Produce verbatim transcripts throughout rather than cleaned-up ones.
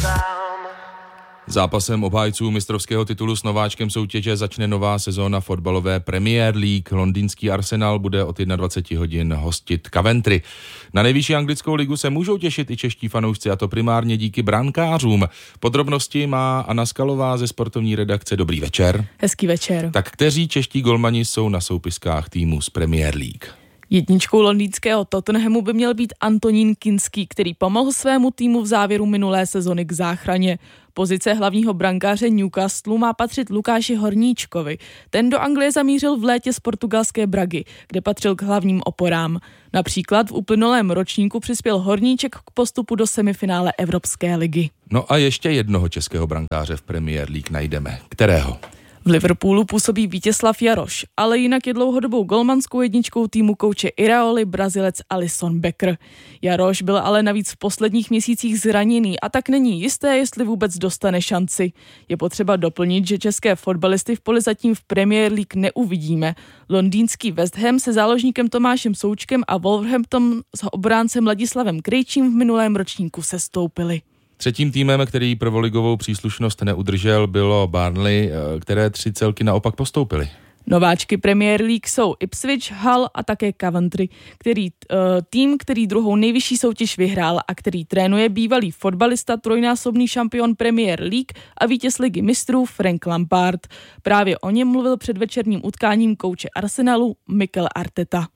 Zápasem obhájců mistrovského titulu s nováčkem soutěže začne nová sezóna fotbalové Premier League. Londýnský Arsenal bude od dvacet jedna hodin hostit Coventry. Na nejvyšší anglickou ligu se můžou těšit i čeští fanoušci, a to primárně díky brankářům. Podrobnosti má Anna Skalová ze sportovní redakce. Dobrý večer. Hezký večer. Tak kteří čeští golmani jsou na soupiskách týmu z Premier League? Jedničkou londýnského Tottenhamu by měl být Antonín Kinský, který pomohl svému týmu v závěru minulé sezony k záchraně. Pozice hlavního brankáře Newcastlu má patřit Lukáši Horníčkovi. Ten do Anglie zamířil v létě z portugalské Bragy, kde patřil k hlavním oporám. Například v uplynulém ročníku přispěl Horníček k postupu do semifinále Evropské ligy. No a ještě jednoho českého brankáře v Premier League najdeme. Kterého? V Liverpoolu působí Vítězslav Jaroš, ale jinak je dlouhodobou golmanskou jedničkou týmu kouče Iraoly Brazilec Alisson Becker. Jaroš byl ale navíc v posledních měsících zraněný a tak není jisté, jestli vůbec dostane šanci. Je potřeba doplnit, že české fotbalisty v poli zatím v Premier League neuvidíme. Londýnský West Ham se záložníkem Tomášem Součkem a Wolverhampton s obráncem Ladislavem Krejčím v minulém ročníku sestoupili. Třetím týmem, který prvoligovou příslušnost neudržel, bylo Burnley, které tři celky naopak postoupily. Nováčky Premier League jsou Ipswich, Hull a také Coventry, který, uh, tým, který druhou nejvyšší soutěž vyhrál a který trénuje bývalý fotbalista, trojnásobný šampion Premier League a vítěz ligy mistrů Frank Lampard. Právě o něm mluvil před večerním utkáním kouče Arsenalu Mikel Arteta.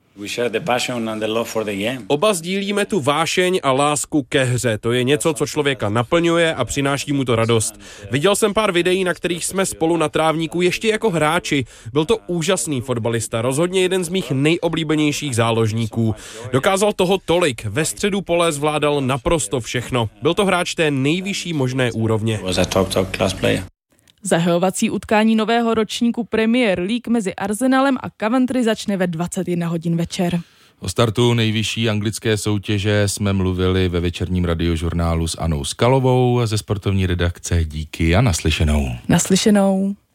Oba sdílíme tu vášeň a lásku ke hře. To je něco, co člověka naplňuje a přináší mu to radost. Viděl jsem pár videí, na kterých jsme spolu na trávníku ještě jako hráči. Byl to úžasný fotbalista, rozhodně jeden z mých nejoblíbenějších záložníků. Dokázal toho tolik, ve středu pole zvládal naprosto všechno. Byl to hráč té nejvyšší možné úrovně. Zahajovací utkání nového ročníku Premier League mezi Arsenalem a Coventry začne ve dvacet jedna hodin večer. O startu nejvyšší anglické soutěže jsme mluvili ve večerním radiožurnálu s Annou Skalovou ze sportovní redakce. Díky a naslyšenou. Naslyšenou.